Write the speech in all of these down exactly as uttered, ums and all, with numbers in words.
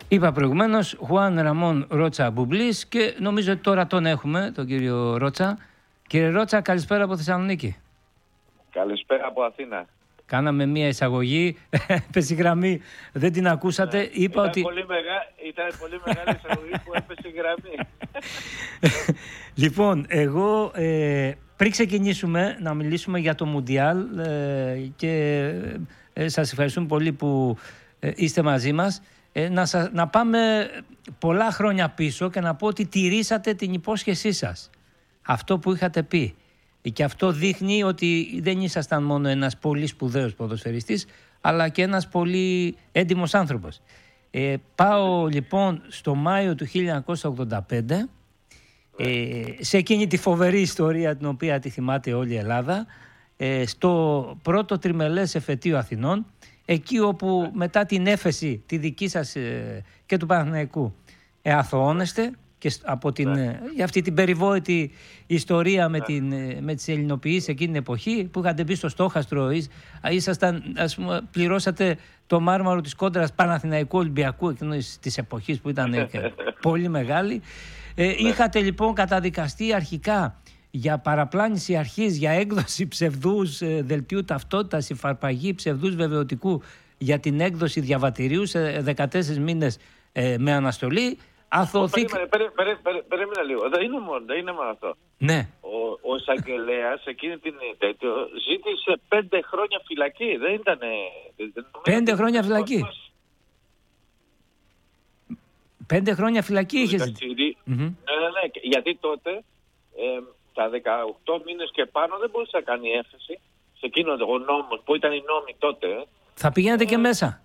Είπα προηγουμένως Χουάν Ραμόν Ρότσα Μπουμπλής και νομίζω ότι τώρα τον έχουμε, τον κύριο Ρότσα. Κύριε Ρότσα, καλησπέρα από Θεσσαλονίκη. Καλησπέρα από Αθήνα. Κάναμε μία εισαγωγή, έπεσε η γραμμή, δεν την ακούσατε. Ναι, Είπα ήταν, ότι... πολύ μεγα... ήταν πολύ μεγάλη εισαγωγή που έπεσε η γραμμή. Λοιπόν, εγώ ε, πριν ξεκινήσουμε να μιλήσουμε για το Μουντιάλ ε, και ε, σας ευχαριστούμε πολύ που ε, είστε μαζί μας. Ε, να, σα, να πάμε πολλά χρόνια πίσω και να πω ότι τηρήσατε την υπόσχεσή σας. Αυτό που είχατε πει. Και αυτό δείχνει ότι δεν ήσασταν μόνο ένας πολύ σπουδαίος ποδοσφαιριστής, αλλά και ένας πολύ έντιμος άνθρωπος. Ε, πάω λοιπόν στο Μάιο του χίλια εννιακόσια ογδόντα πέντε, ε, σε εκείνη τη φοβερή ιστορία την οποία τη θυμάται όλη η Ελλάδα, ε, στο πρώτο τριμελές εφετείο Αθηνών, εκεί όπου μετά την έφεση τη δική σας ε, και του Παναθηναϊκού ε, αθωώνεστε και από την, ναι. για αυτή την περιβόητη ιστορία με, ναι. την, με τις ελληνοποιήσεις εκείνη την εποχή που είχατε μπει στο στόχαστρο, ήσασταν, ας πούμε, πληρώσατε το μάρμαρο της κόντρας Παναθηναϊκού Ολυμπιακού εκείνης της εποχής που ήταν πολύ μεγάλη. Ε, ναι. Είχατε λοιπόν καταδικαστεί αρχικά για παραπλάνηση αρχής, για έκδοση ψευδούς ε, δελτίου ταυτότητας, υφαρπαγή ψευδούς βεβαιωτικού για την έκδοση διαβατηρίου σε δεκατέσσερις μήνες ε, με αναστολή. Αθωωθήκα... Περίμενε λίγο. Δεν είναι μόνο, δεν είναι μόνο αυτό. Ναι. Ο, ο εισαγγελέας εκείνη την τέτοιο ζήτησε πέντε χρόνια φυλακή. Δεν ήταν. Πέντε χρόνια φυλακή. Πέντε χρόνια φυλακή είχε ζητήσει. Ναι, ναι, ναι. Γιατί τότε ε, τα δεκαοκτώ μήνες και πάνω δεν μπορούσε να κάνει έφεση. Σε εκείνο ο νόμος που ήταν οι νόμοι τότε. Θα πηγαίνετε ε, και μέσα.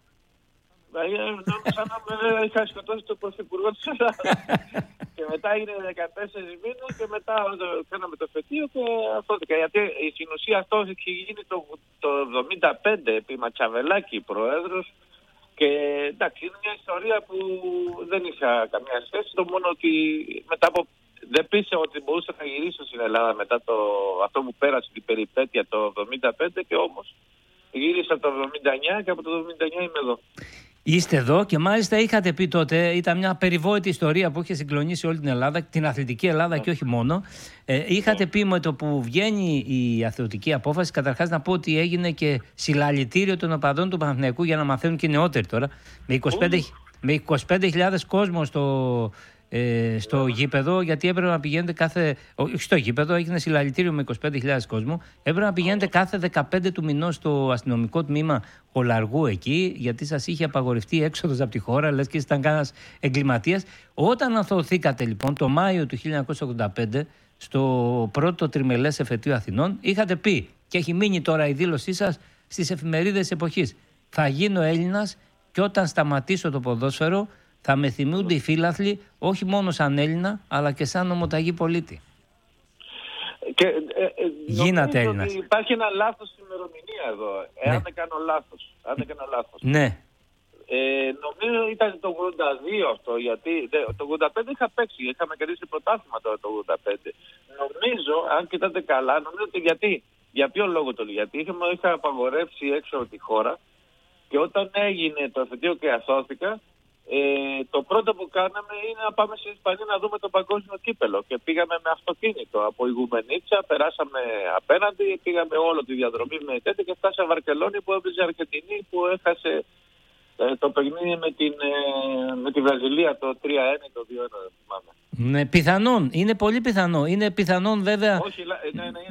Νόμιζα να είχα σκοτώσει τον Πρωθυπουργό της Ελλάδας. Και μετά έγινε δεκατέσσερις μήνες και μετά κάναμε το εφετείο και αθώθηκα. Γιατί στην ουσία αυτό έχει γίνει το, το εβδομήντα πέντε επί Ματσαβελάκη πρόεδρος. Και εντάξει, είναι μια ιστορία που δεν είχα καμία σχέση. Το μόνο ότι μετά από... δεν πίστευα ότι μπορούσα να γυρίσω στην Ελλάδα μετά το, αυτό που πέρασε την περιπέτεια το εβδομήντα πέντε και όμως γύρισα το εβδομήντα εννιά και από το εβδομήντα εννιά είμαι εδώ. Είστε εδώ και μάλιστα είχατε πει τότε, ήταν μια περιβόητη ιστορία που είχε συγκλονίσει όλη την Ελλάδα, την αθλητική Ελλάδα yeah. και όχι μόνο. Ε, είχατε yeah. πει με το που βγαίνει η αθλητική απόφαση, καταρχάς να πω ότι έγινε και συλλαλητήριο των οπαδών του Παναθηναϊκού για να μαθαίνουν και οι νεότεροι τώρα. Με είκοσι πέντε χιλιάδες κόσμο στο, ε, στο yeah. γήπεδο, γιατί έπρεπε να πηγαίνετε κάθε. Όχι στο γήπεδο, έγινε συλλαλητήριο με είκοσι πέντε χιλιάδες κόσμο. Έπρεπε να πηγαίνετε κάθε δεκαπέντε του μηνός στο αστυνομικό τμήμα Ολαργού εκεί, γιατί σας είχε απαγορευτεί έξοδος από τη χώρα, λες και ήσταν κανένας εγκληματίας. Όταν αθωωθήκατε λοιπόν το Μάιο του χίλια εννιακόσια ογδόντα πέντε στο πρώτο τριμελές εφετείο Αθηνών, είχατε πει, και έχει μείνει τώρα η δήλωσή σας στις εφημερίδες της εποχής, θα γίνω Έλληνας και όταν σταματήσω το ποδόσφαιρο θα με θυμούνται οι φίλαθλοι όχι μόνο σαν Έλληνα αλλά και σαν ομοταγή πολίτη. Και, ε, ε, Γίνατε Έλληνας. Υπάρχει ένα λάθος στην ημερομηνία εδώ, εάν ναι. δεν κάνω λάθος. Αν δεν κάνω λάθος. Ναι. Ε, νομίζω ήταν το ογδόντα δύο αυτό, γιατί το ογδόντα πέντε είχα παίξει, είχαμε κερδίσει πρωτάθλημα τώρα το ογδόντα πέντε. Νομίζω, αν κοιτάτε καλά, νομίζω ότι γιατί, για ποιο λόγο το λέω, γιατί είχα, είχα απαγορεύσει έξω από τη χώρα και όταν έγινε το εφετείο και αθώθηκα, Ε, το πρώτο που κάναμε είναι να πάμε στην Ισπανία να δούμε το παγκόσμιο κύπελο και πήγαμε με αυτοκίνητο από Ιγουμενίτσα, περάσαμε απέναντι, πήγαμε όλο τη διαδρομή με τέτοια και φτάσαμε Βαρκελόνη που έπαιζε Αργεντινή που έχασε ε, το παιχνίδι με, την, ε, με τη Βραζιλία το τρία ένα ή το δύο ένα, δεν θυμάμαι. Ναι, πιθανόν, είναι πολύ πιθανό, είναι πιθανόν βέβαια. Όχι, ναι, ναι,